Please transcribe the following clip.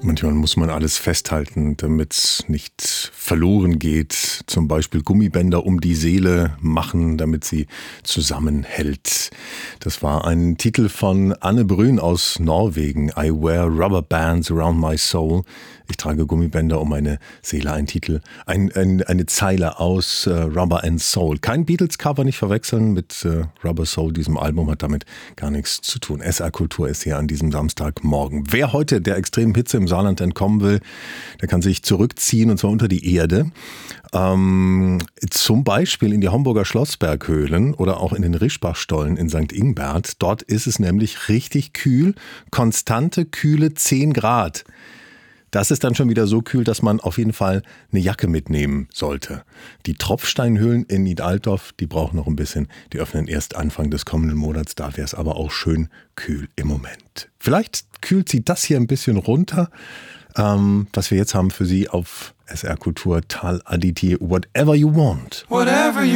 Manchmal muss man alles festhalten, damit es nicht verloren geht. Zum Beispiel Gummibänder um die Seele machen, damit sie zusammenhält. Das war ein Titel von Anne Brün aus Norwegen. I wear rubber bands around my soul. Ich trage Gummibänder um meine Seele. Ein Titel, eine Zeile aus Rubber and Soul. Kein Beatles-Cover, nicht verwechseln mit Rubber Soul. Diesem Album hat damit gar nichts zu tun. SR Kultur ist hier an diesem Samstagmorgen. Wer heute der extremen Hitze im Saarland entkommen will, der kann sich zurückziehen, und zwar unter die Erde. Zum Beispiel in die Homburger Schlossberghöhlen oder auch in den Rischbachstollen in St. Ingbert. Dort ist es nämlich richtig kühl, konstante, kühle 10 Grad. Das ist dann schon wieder so kühl, dass man auf jeden Fall eine Jacke mitnehmen sollte. Die Tropfsteinhöhlen in Niedaltorf, die brauchen noch ein bisschen. Die öffnen erst Anfang des kommenden Monats. Da wäre es aber auch schön kühl im Moment. Vielleicht kühlt sie das hier ein bisschen runter, was wir jetzt haben für Sie auf SR Kultur, Tal Aditi, Whatever You Want. Whatever you